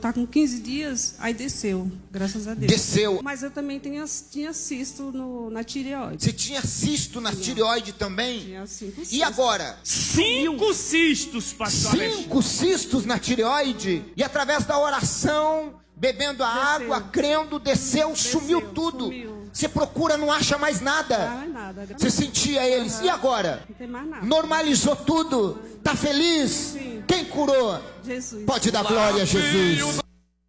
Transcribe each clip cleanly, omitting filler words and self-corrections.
tá com 15 dias, aí desceu, graças a Deus. Desceu. Mas eu também tinha cisto na tireoide. Você tinha cisto na tireoide também? Tinha 5 cistos. E agora? 5 cistos, pastor Alexandre. 5 cistos na tireoide. E através da oração, bebendo a água, crendo, desceu, sumiu tudo. Sumiu. Você procura, não acha mais nada. Não mais nada. Você sentia eles. E agora? Não tem mais nada. Normalizou tudo. Tá feliz? Sim. Quem curou? Jesus. Pode dar glória a Jesus.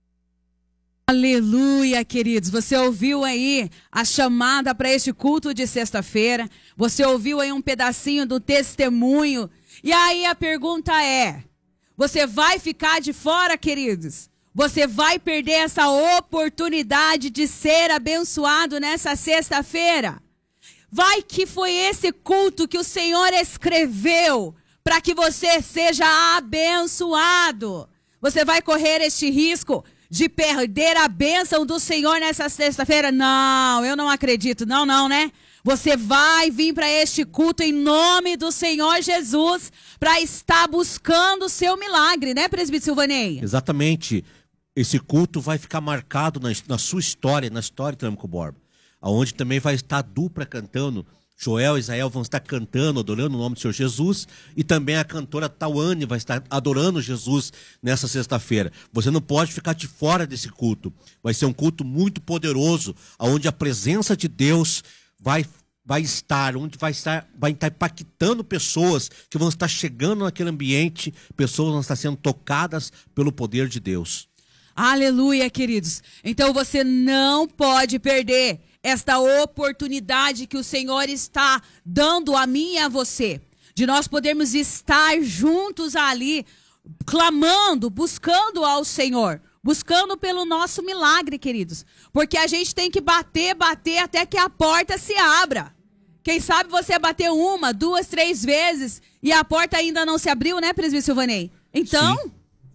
Aleluia, queridos. Você ouviu aí a chamada para este culto de sexta-feira. Você ouviu aí um pedacinho do testemunho. E aí a pergunta é: você vai ficar de fora, queridos? Você vai perder essa oportunidade de ser abençoado nessa sexta-feira? Vai que foi esse culto que o Senhor escreveu para que você seja abençoado. Você vai correr este risco de perder a bênção do Senhor nessa sexta-feira? Não, eu não acredito. Não, né? Você vai vir para este culto em nome do Senhor Jesus para estar buscando o seu milagre, né, presbítero Silvanei? Exatamente. Esse culto vai ficar marcado na sua história, na história de Telêmaco Borba, onde também vai estar a dupla cantando. Joel e Israel vão estar cantando, adorando o nome do Senhor Jesus, e também a cantora Tawane vai estar adorando Jesus nessa sexta-feira. Você não pode ficar de fora desse culto. Vai ser um culto muito poderoso, onde a presença de Deus vai estar, onde vai estar impactando pessoas que vão estar chegando naquele ambiente, pessoas vão estar sendo tocadas pelo poder de Deus. Aleluia, queridos. Então você não pode perder esta oportunidade que o Senhor está dando a mim e a você, de nós podermos estar juntos ali, clamando, buscando ao Senhor, buscando pelo nosso milagre, queridos. Porque a gente tem que bater até que a porta se abra. Quem sabe você bateu 1, 2, 3 vezes e a porta ainda não se abriu, né, presbítero Silvanei? Então... Sim.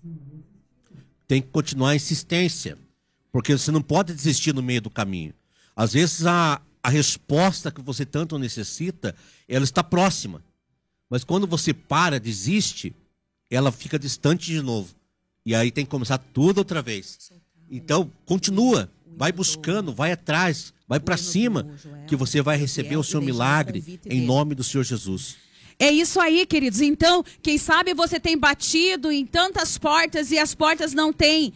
Tem que continuar a insistência, porque você não pode desistir no meio do caminho. Às vezes a resposta que você tanto necessita, ela está próxima. Mas quando você desiste, ela fica distante de novo. E aí tem que começar tudo outra vez. Então, continua, vai buscando, vai atrás, vai para cima, que você vai receber o seu milagre em nome do Senhor Jesus. É isso aí, queridos. Então, quem sabe você tem batido em tantas portas e as portas não têm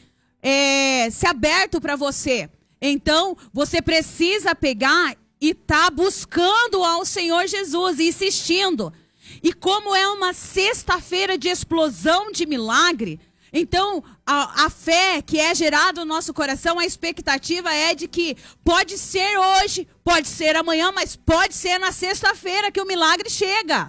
se aberto para você. Então, você precisa pegar e tá buscando ao Senhor Jesus, insistindo. E como é uma sexta-feira de explosão de milagre, então a fé que é gerada no nosso coração, a expectativa é de que pode ser hoje, pode ser amanhã, mas pode ser na sexta-feira que o milagre chega.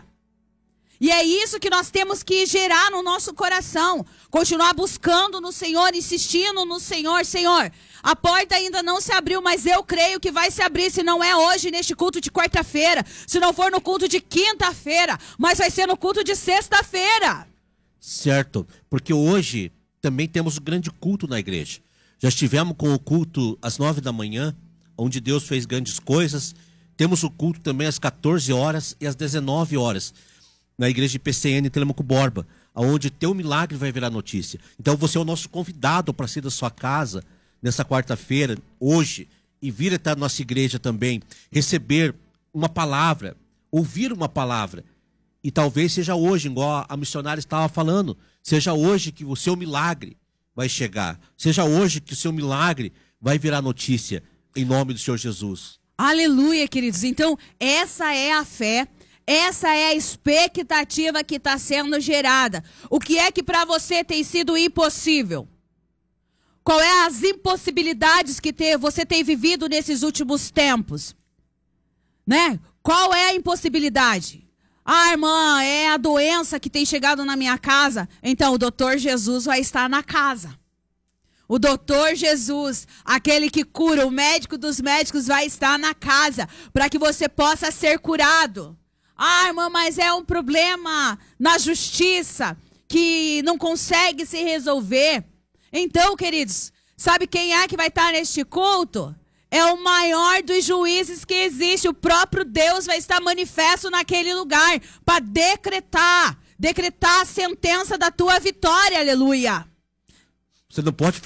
E é isso que nós temos que gerar no nosso coração. Continuar buscando no Senhor, insistindo no Senhor. Senhor, a porta ainda não se abriu, mas eu creio que vai se abrir. Se não é hoje, neste culto de quarta-feira. Se não for no culto de quinta-feira. Mas vai ser no culto de sexta-feira. Certo, porque hoje também temos um grande culto na igreja. Já estivemos com o culto às 9 da manhã, onde Deus fez grandes coisas. Temos o culto também às 14 horas e às 19 horas. Na igreja de PCN em Telêmaco Borba, onde teu milagre vai virar notícia. Então você é o nosso convidado para sair da sua casa nessa quarta-feira, hoje, e vir até a nossa igreja também, receber uma palavra, ouvir uma palavra. E talvez seja hoje, igual a missionária estava falando, seja hoje que o seu milagre vai chegar, seja hoje que o seu milagre vai virar notícia, em nome do Senhor Jesus. Aleluia, queridos. Então, essa é a fé. Essa é a expectativa que está sendo gerada. O que é que para você tem sido impossível? Qual é as impossibilidades que você tem vivido nesses últimos tempos? Né? Qual é a impossibilidade? Ah, irmã, é a doença que tem chegado na minha casa. Então o doutor Jesus vai estar na casa. O doutor Jesus, aquele que cura, o médico dos médicos, vai estar na casa para que você possa ser curado. Ah, irmã, mas é um problema na justiça que não consegue se resolver. Então, queridos, sabe quem é que vai estar neste culto? É o maior dos juízes que existe. O próprio Deus vai estar manifesto naquele lugar para decretar a sentença da tua vitória. Aleluia. Você não pode